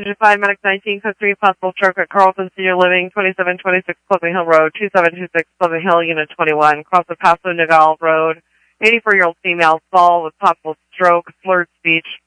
Engine 5, Medic 19, code 3, possible stroke at Carlton Senior Living, 2726 Pleasant Hill Road, 2726 Pleasant Hill, Unit 21, cross the Paso Nagal Road. 84-year-old female fall with possible stroke, slurred speech,